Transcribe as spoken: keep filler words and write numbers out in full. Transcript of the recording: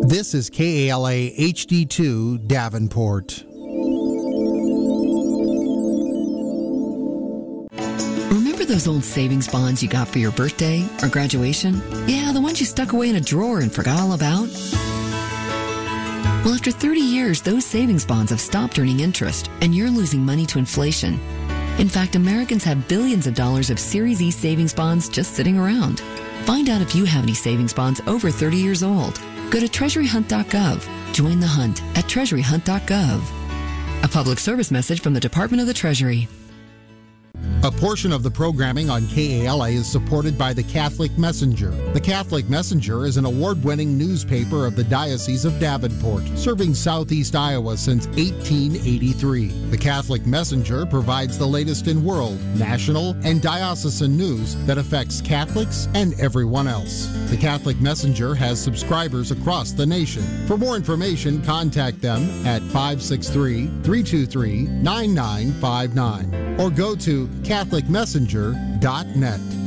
This is K A L A H D two Davenport. Remember those old savings bonds you got for your birthday or graduation? Yeah, the ones you stuck away in a drawer and forgot all about? Well, after thirty years, those savings bonds have stopped earning interest, and you're losing money to inflation. In fact, Americans have billions of dollars of Series E savings bonds just sitting around. Find out if you have any savings bonds over thirty years old. Go to treasury hunt dot gov. Join the hunt at treasury hunt dot gov. A public service message from the Department of the Treasury. A portion of the programming on K A L A is supported by the Catholic Messenger. The Catholic Messenger is an award-winning newspaper of the Diocese of Davenport, serving southeast Iowa since eighteen eighty-three. The Catholic Messenger provides the latest in world, national, and diocesan news that affects Catholics and everyone else. The Catholic Messenger has subscribers across the nation. For more information, contact them at five six three, three two three, nine nine five nine or go to catholic messenger dot net.